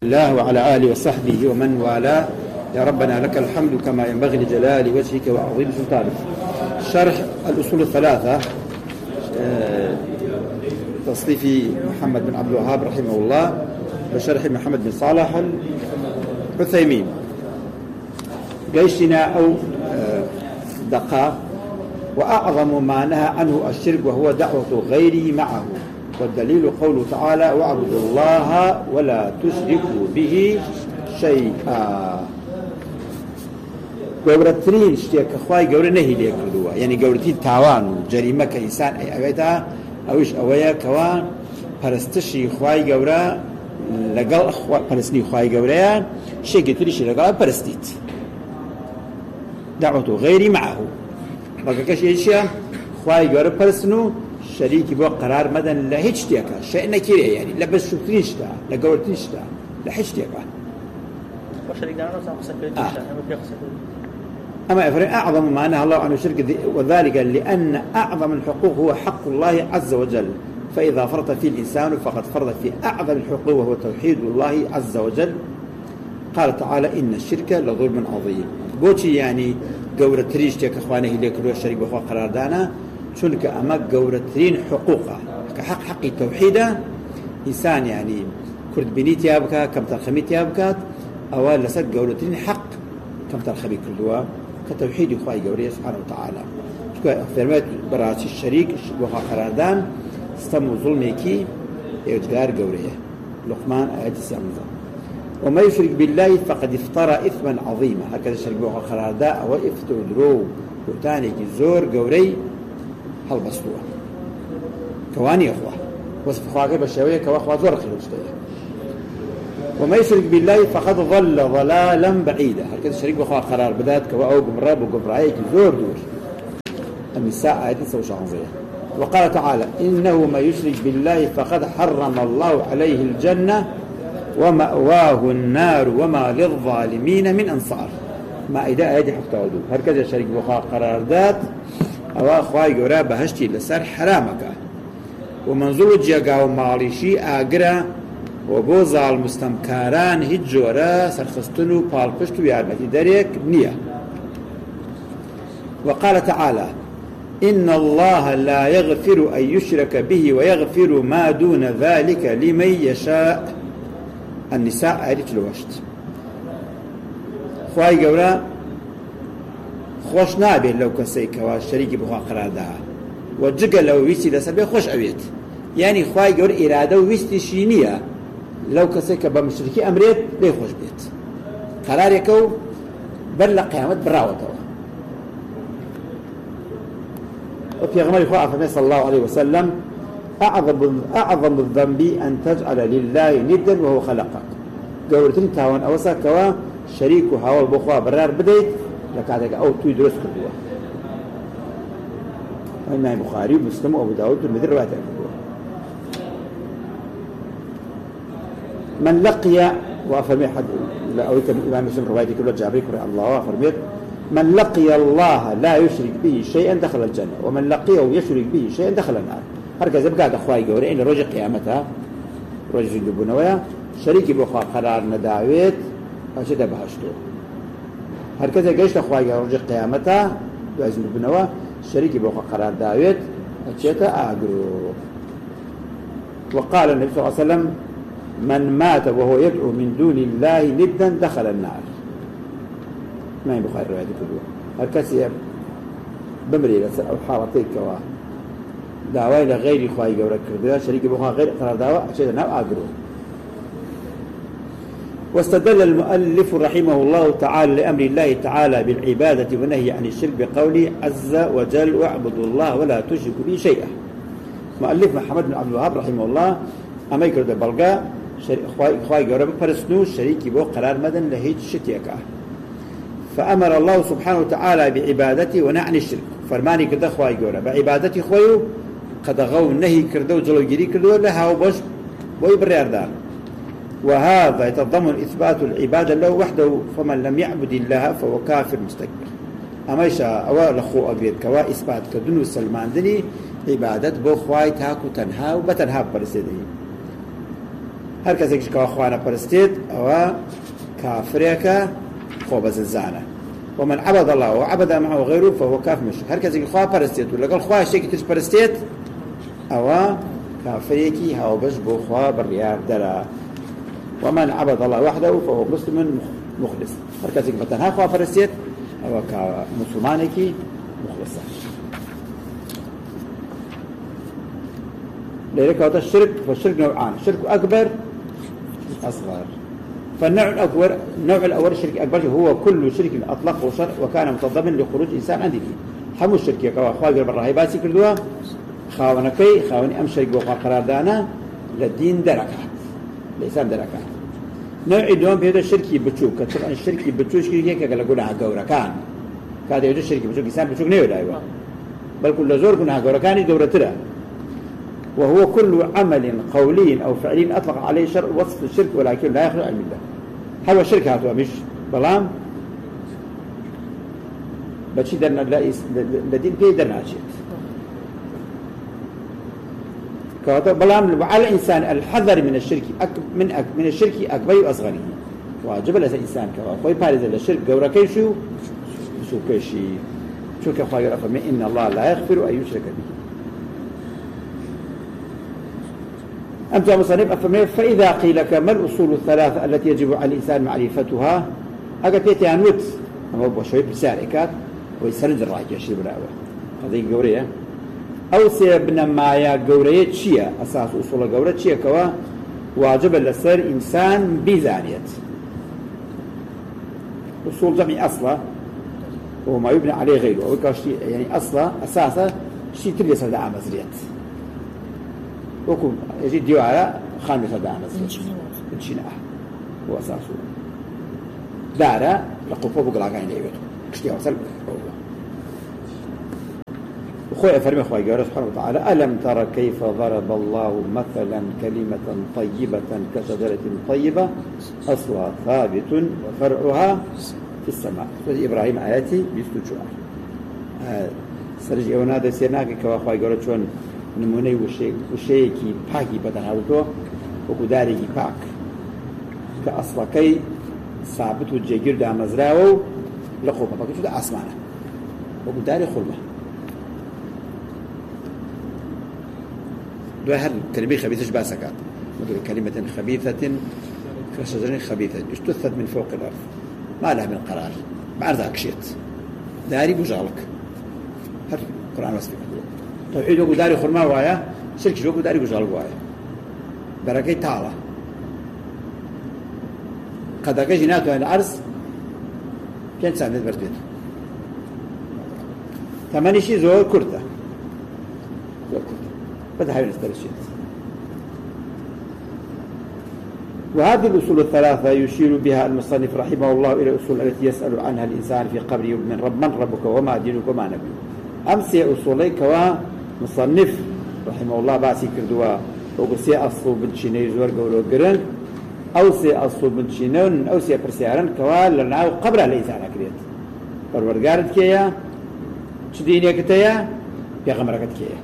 الله وعلى آله وصحبه ومن والاه. يا ربنا لك الحمد كما ينبغي لجلال وجهك وعظيم سلطانك. شرح الأصول الثلاثة تصنيف محمد بن عبد الوهاب رحمه الله وشرح محمد بن صالح العثيمين. جيشنا أو دقاء وأعظم ما نهى عنه الشرك وهو دعوة غيره معه، والدليل قوله تعالى واعبدوا الله ولا تشركوا به شيئا. گەورەترین شتێک کە خوای گەورە نەهی لێ کردووە، یعنی گەورەترین تاوان و جەریمە کە ئینسان ئەوێتە ئەوش ئەوەیە کەوا پەرستشی خوای گەورە لەگەڵ پەرستنی خوای گەورەیە شتێکی تریشی لەگەڵ پەرستیت. دعوة غيري معه بەڵگەکەش هیچیە خوای گەورە پەرستن و شەریکی بۆ قەرار مەدەن لە هیچ شتێکە، شەی نەکیرێ، یعنی لە بەشترین شتە، لە گەورەترین شتە، لە هیچ شتێکە. أما إفرين أعظم ما نهى الله عن الشرك، وذلك لأن أعظم الحقوق هو حق الله عز وجل، فإذا فرط فيه الإنسان فقد فرط في أعظم الحقوق وهو توحيد الله عز وجل. قال تعالى إن الشرك لظلم عظيم. بوشي يعني گەورەترین شتێک کە خوا نەهی لێ کردووە شەریک بەخوا قەراردانە، چونکە ئەمە گەورەترین حقوقە کە حەقی تەوحیدە. ئینسان یعنی کوردبینی تیا بکات، کەم تەرخەمی تیا بکات، ئەوە لەسەر گەورەترین حەق کەم تەرخەمی کردووە کە تەوحیدی خوای گەورەیە سبحانه وتعالى. چونکە فەرمێت بەڕاستی شەریک بەخوا قەراردان ستەم و زوڵمێکی ئێجگار گەورەیە. لقمان ئاەتی 13. وما يشرك بالله فقد افترى إثما عظيما. هكذا الشرك بوخا قرارداء أو افتو درو وتاني زور قوري هل بسطوه كواني أخوة وصف خواقي بالشوية كواخوة زور خلوش تيه. وما يشرك بالله فقد ضل ضلالا بعيدا. هكذا الشرك بوخا قرار بدات كواو قمراب وقمرعيك زور دور. النساء آيات سوش عنزية. وقال تعالى إنه ما يشرك بالله فقد حرم الله عليه الجنة ومأواه النار وما للظالمين من أنصار. ما إذا أيدي حفتوده هركذا شريك بخار قرار ذات أو أخواي قرا بهشتي لسر حرامك ومنظور جيقا ومعليشي آقرا وبوزع المستمكاران هجورا سرخستنو بالقشتو يارمتي داريك نية. وقال تعالى إن الله لا يغفر أن يشرك به ويغفر ما دون ذلك لمن يشاء. النساء آيات الوشت. خواهي قولا خوش نابي لو كسيك والشريك بخوا قرار دها وجقل لو ويستي لسبب خوش أبيت، يعني خواهي قولا إرادة ويستي شينية لو كسيك بمشركي أمريت ليه خوش بيت قرار يكو بل قيامت براوته. وفي غمار إخوة فمي صلى الله عليه وسلم أعظم الذنب أن تجعل لله ندا وهو خلقك. قولتني تاوان أوسا كوا شريك وحاول بخوا برار بديت لكاتك أو توي درس كردوه. وإنها بخاري ومسلم وأبو داود والمذر رواية كردوه. من لقي وأفرمي حد أو الإمام مسلم رواية كله جابري كره الله وأفرمي من لقي الله لا يشرك به شيئا دخل الجنة ومن لقيه يشرك به شيئا دخل النار. هركذا بقى أخوائي قوري إن رجع قيامتها رجع جنبونويا شريكي بخوا قرار نداويت أشد بهشتو. هركذا قيشت أخوائي رجع قيامتها رجع جنبونويا شريكي بخوا قرار داويت أشد أقرو. وقال النبي صلى الله عليه وسلم من مات وهو يدعو من دون الله ندا دخل النار. ما هي بخاري رواية كلها. هركذا بمري لسه أو حارتيك كوا دعوة لغير خواهي قورا كردها شريك بخوا غير قرار دعوة أشياء ناو أقرو. واستدل المؤلف رحمه الله تعالى لأمر الله تعالى بالعبادة والنهي عن الشرك بقوله عز وجل واعبدوا الله ولا تشركوا به شيئا. مؤلف محمد بن عبد الوهاب رحمه الله أما يكرد بلغا خواهي قورا بپرسنو شريك بو قرار مدن لهيج شتيكا. فأمر الله سبحانه وتعالى بعبادته ونهي عن الشرك. فرماني كده خواهي قورا بعبادتي خويو قد غو نهي كردو جلو جري كردو لها وبش ويبريردان. وهذا يتضمن إثبات العبادة له وحده، فمن لم يعبد الله فهو كافر مستكبر. أما يشاء أول أخو أبيض كوا إثبات كدنو سلمان دني عبادة بو خواي تاكو تنها وبتنها برسده. هر کەسێکیش کەوا خوانە پەرستێت ئەوە کافرێکە خۆ بەزنزانە ومن عبد الله وعبد معه غيره فهو كافر مشرك هر کەسێکی خوا پەرستێت و لەگەڵ خوا شتێکی تر پەرستێت ئەوە کافرێکی هاوبەش بۆ خوا بڕیاردەرە ومن عبد الله وحده فهو مسلم مخلص هر کەسێک بەتەنها خوا پەرستێت ئەوە مسلمانێکی مخلصە لذلك هذا الشرك فالشرك نوعان شرك أكبر أصغر فالنوع الأكبر النوع الأول الشرك الأكبر هو كل شرك أطلقه شرع وكان متضمن لخروج إنسان عن دينه حمو الشرك يا كوا خواجر بالرهي باسي كردوا خاوني أم شرك وقع قرار دانا للدين دركة الإنسان دركة نوع دوم بهذا الشرك بتشوك طبعا الشرك بتشوك هيك قال قولها جورا كان كذا يوجد الشرك بتشوك إنسان بتشوك نيو أيوة بل كل زور كنا جورا كان دورة ترى وهو كل عمل قولي أو فعلي أطلق عليه شرع وصف الشرك ولكن لا يخرج عن الملة هذا الشرك هذا مش بلام بشي درنا لدين كي درنا شيء كذا بلام على الإنسان الحذر من الشرك من الشرك أكبر وأصغره واجب على الإنسان كذا خوي بارز الشرك جورا كيشو شو كيشي شو كخير فما إن الله لا يغفر أن يشرك به أمتى مصنف أفهمه فإذا قيل لك ما الأصول الثلاثة التي يجب على الإنسان معرفتها أقلت يانوت أما هو شوي بساركات ويسرد الراجع شيء براوة هذه قورية أو سيبنا معايا قورية شيء أساس أصول قورية شيء كوا واجب للسر إنسان بزانية أصول جميع أصلا وما يبنى عليه غيره أو يعني أصلا أساسا شيء تبي يصل دعام مزريات وكم يجي ديوارا خامسة دعام مزريات بتشيناه هو أساسه دارا لقفه بقلاقين ليبته كشتي وصل وخوي فرمي خوي جارس سبحانه وتعالى ألم ترى كيف ضرب الله مثلا كلمة طيبة كشجرة طيبة أصلها ثابت وفرعها في السماء إبراهيم آياتي بيستوجوا سرجي ونادى سيناك كوا خوي جارس شون نموني وشيء كي باقي بدن هذا وقداري باق كأصل كي ثابت وجيجر دا مزرعه لقوبه باقي شو ده أسمانه وقداري خلمه هل كلمة خبيثة باسكات مثل كلمة خبيثة كشجرة خبيثة اجتثت من فوق الأرض ما لها من قرار بعرضها كشيت داري بجالك هل القرآن وصفه توحيد وقو داري خرما وايا شرك وقو داري بجالك وايا بركي تعالى قد أكي جناته العرض كانت سامنة برتبت ثماني شيء زور كرتة بدها هاي نسترشد وهذه الأصول الثلاثة يشير بها المصنف رحمه الله إلى الأصول التي يسأل عنها الإنسان في قبره من ربك وما دينك وما نبيك أمسي أصوليك ومصنف رحمه الله باسي كردوا وقسي أصول بنشيني زور قولوا قرن أو سي أصول بنشينون أو سي برسيارن كوا لنعو قبره الإنسان أكريت فالورقارت كيا شديني كتيا بيغمركت كيا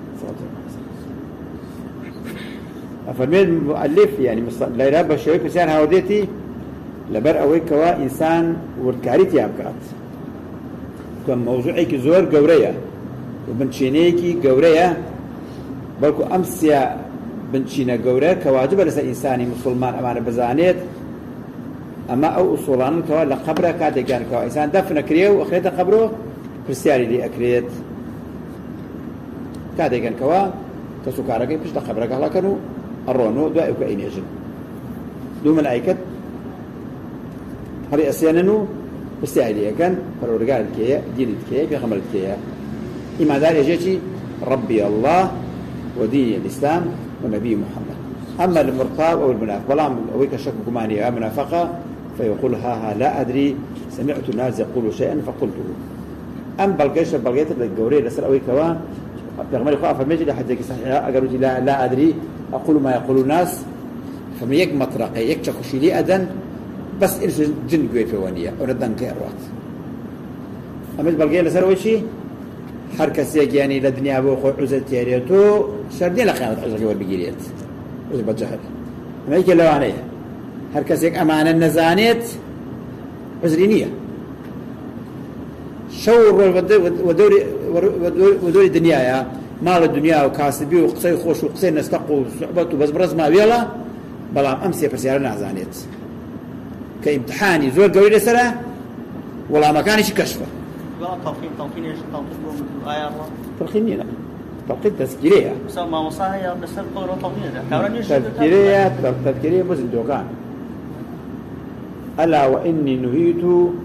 أفرمي المؤلف يعني لا يرابه شوي بسيان هاوديتي لبر أوي كوا إنسان وركاريتي أبكات كان موضوعيك زور قورية وبنشينيكي قورية بلكو أمسيا بنشينا قورية كواجب لسا إنساني مسلمان أمان بزانيت أما أو أصولان كوا لقبره كاتي كان كوا إنسان دفن كريه وأخريت قبره برسياري لي أكريت كاتي كان كوا كسوكاركي بيش لقبرك هلا كانوا الرونو دعوا كأين يجن دو ملائكة هري أسياننو بستعيلية كان فرورقال الكيا دين الكيا بيغمر الكيا إما ذلك يجيتي ربي الله ودين الإسلام ونبي محمد أما المرتاب أو المنافق بلام أويك الشك كمانية منافقة فيقول ها لا أدري سمعت الناس يقولوا شيئا فقلته أم بلقيت للقوري لسر أويك وان بيغمر الخواه فميجي لحد ذلك صحيحة أقولوا لا أدري أقول ما يقول الناس فما يك مطرقة يك شخصي لي أذن بس إرس جن قوي في وانية وردن كيروات أمد بلقيه لسر وشي حركة سيجاني لدنيا أبو خو عزل تياريتو شردين لقيامة عزل جوال بجيريت عزل بجهل ما يك لو عليه هر كسيك أمانة نزانيت عذرينية شور ودوري الدنيا يا مال الدنيا وكاسبي وقصي خوش وقصي نستقو صعبته بس برز ما بيلا بلا أمسي برسيارة نزانيت كامتحاني زور قوي لسرة ولا ما كانش كشفه تلقين ايش آية الله تلقيني لا تلقين تذكيرية بس ما مصاهي بس القدرة تلقين تذكيرية بس الدوكان ألا وإني نهيت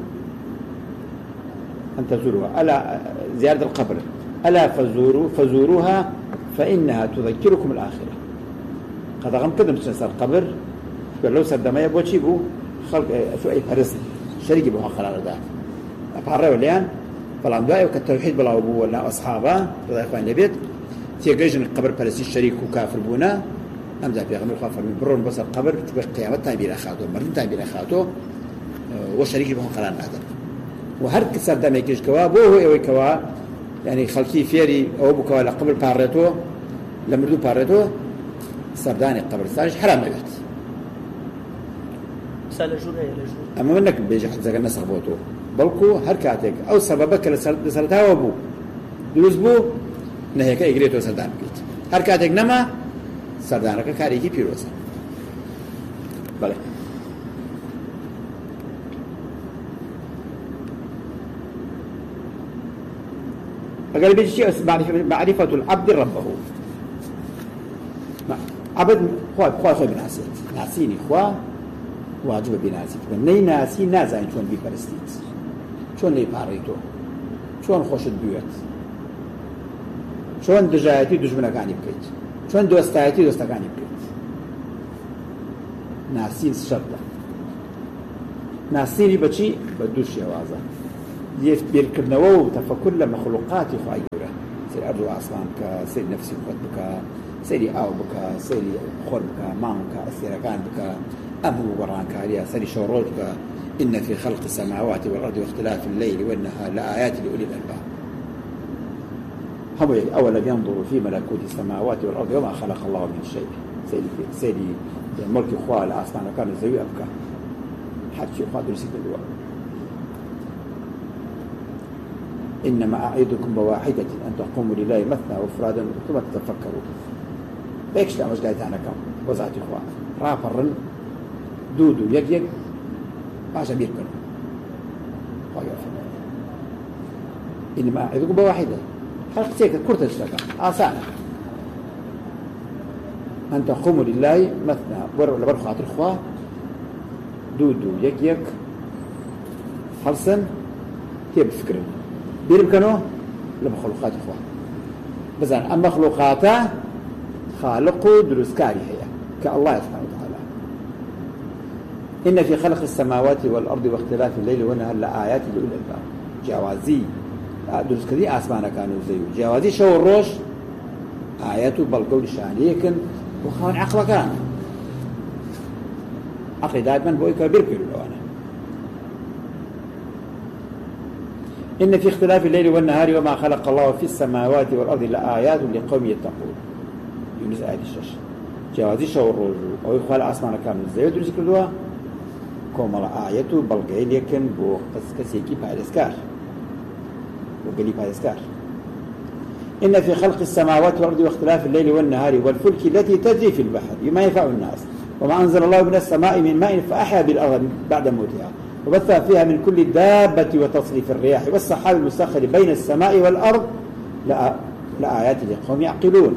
أن تزوروها ألا زيارة القبر ألا فزوروها فإنها تذكركم الآخرة قد غم كذا مسلسل القبر لو سردما يبغى تجيبه خلق سؤال حرص شريك بها خلال ذا أبحر وليان فلان دعاء وكالتوحيد بلا أبوه ولا أصحابه رضي إخوان البيت تيجيجن القبر فلسي الشريك وكافر بونا أمزح في غمر خافر من برون بس القبر تبقى قيامتها بلا خاطو مرتين بلا خاطو وشريك بها خلال هذا وهر كسر دم يكيش كوا بوه يوي كوا يعني خلقي فيري أو بكوا لقبر بارتو لمردو بارتو سرداني قبر سارش حرام نبيت سال جور هي لجور أما منك بيجي حتى زكنا صحبوته بلكو هركاتك أو سببك لسرتها وابو دوزبو نهيك إجريتو سردان بيت هركاتك نما سردانك كاريكي بيروسا بله أقل بيجي شيء معرفة العبد ربه عبد خوا بناسيت ناسيني خوا واجب بناسيت ني ناسي نازين شون بيبرستيت شون لي باريتو شون خوش بيوت شون دجايتي دجمنكاني بكيت شون دوستايتي دوستكاني بكيت ناسين شرطة ناسيني بشي بدوش يوازا بيركبنوا وتفكر لمخلوقات خايرة سير أرض وأسمانك سير نفسي بك سيري آو بك سيري خور بك مانك السيركان بك أمر ورانك عليها سيري شوروج بك إن في خلق السماوات والأرض واختلاف الليل والنهار لآيات لأولي الألباب هم أولا ينظروا في ملكوت السماوات والأرض وما خلق الله من شيء سيري ملك إخوة الأسمان كان زي أبكى حد شيء قادر يسيب الوقت إنما أعيدكم بواحدة أن تقوموا لله مثنى وفرادا ثم تتفكروا بيكش لا مش قاعد أنا كم وزعت إخوان رافرن دودو يك عشان بيركن إنما أعيدكم بواحدة حلق سيكت كرة الشتاء آسانة أن تقوموا لله مثنى وربر خاطر إخوان دودو يك حلسن تيب فكرن بيركنوا لمخلوقات إخوان بزن أما مخلوقاته خالقه دروسكاري هي كالله سبحانه وتعالى إن في خلق السماوات والأرض واختلاف الليل والنهار لآيات لأولي الألباب جوازي دروسكاري أسمانا كانوا زيه جوازي شو الروش آياته بالقول شانيكن وخان عقل كان عقل دائما بويكا بيركنوا لوانا إن في اختلاف الليل والنهار وما خلق الله في السماوات والأرض لآيات لقوم يتقون يونس آية الشاشة جوازي شو الرجل أو يخوال أسمانا كامل زي ودرس كردوا كومال آياته بلغي لكن بو كسيكي بايدسكار وقلي بايدسكار إن في خلق السماوات والأرض واختلاف الليل والنهار والفلك التي تجري في البحر بما ينفع الناس وما أنزل الله من السماء من ماء فأحيا بالأرض بعد موتها وبث فيها من كل دابة وتصريف الرياح والسحاب المسخر بين السماء والأرض لآيات لقوم يعقلون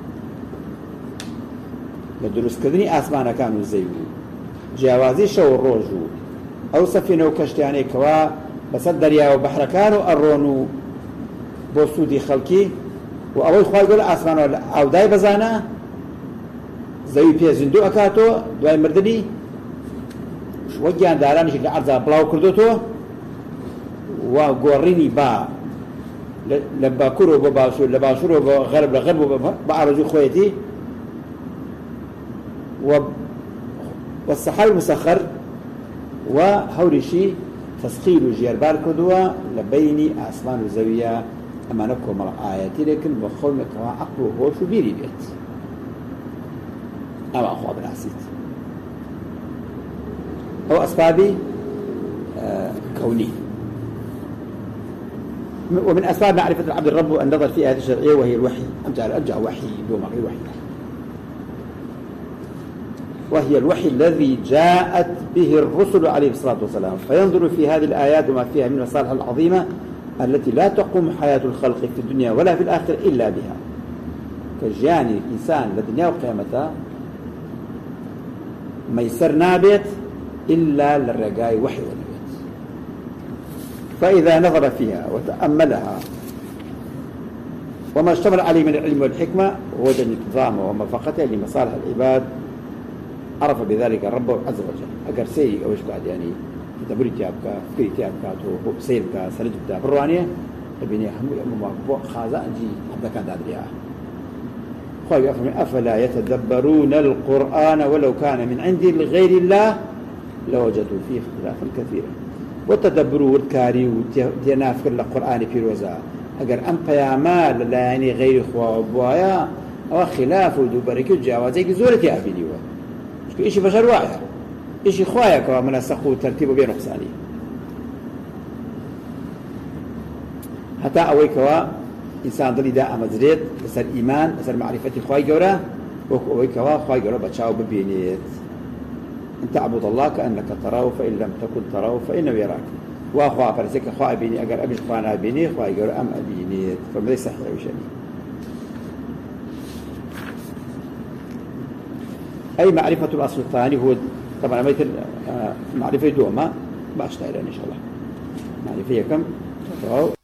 لدروس كذني آسمانا كانوا زيو جوازي شو الروجو أو سفينة وكشتياني كوا بس الدريا وبحر كانوا الرونو بوسودي خلقي وأول خواهي يقول آسمانا أو داي بزانا زيو بيزندو أكاتو دواي مردني وجهان دارانش اللي عرضها بلاو كردوتو وقوريني با لباكورو بباشور لباشورو بغرب لغرب بعرجو خويتي والسحاب المسخر وهوريشي تسخيل جيربار كردوا لبيني أسمان الزاوية أما نكو مع آياتي لكن بخول مكوا عقله هو شو بيري بيت أما أخوة بناسيت أو أسباب كونية. ومن أسباب معرفة العبد الرب النظر في آيات الشرعية وهي الوحي. أرجع وحي الوحي، وهي الوحي الذي جاءت به الرسل عليه الصلاة والسلام، فينظر في هذه الآيات وما فيها من المصالح العظيمة التي لا تقوم حياة الخلق في الدنيا ولا في الآخرة إلا بها، كجياني الإنسان لدنيا وقيامته ما يسر نابت إلا للرقاء وحي ونبت. فإذا نظر فيها وتأملها وما اشتمل عليه من العلم والحكمة ووجد انتظامه وموافقته لمصالح العباد عرف بذلك ربه عز وجل. أجر سيء أو إيش قاعد يعني تدبري تابك فكري تابك سيرك سرجك بروانية البنية هم خازا أنجي عبد كان دادريها. خوي أفلا يتدبرون القرآن ولو كان من عند غير الله لوجدوا فيه اختلافا كثيرا. وتدبروا الكاري وتنافق القرآن في الوزاء أجر أم قياما لا يعني غير خوابوايا أو خلاف ودبرك الجوازيك زورتي أبيني إيش بشر واحد إيش خوايا كوا منسخوا ترتيبه بين نقصاني حتى أوي كوا إنسان ضلي دا أمزريد بسر إيمان بسر معرفة خواي جورا وأوي كوا خواي جورا بتشاو ببينيت أن تعبد الله كأنك تراه فإن لم تكن تراه فإنه يراك. وأخوة فرسك أخوة أبيني أجر أبيش خوانا أبيني خواي جورا أم أبينيت فما يصح وشني. أي معرفة الأصل الثاني هو طبعا معرفة دوما ما أشتغل إن شاء الله معرفة كم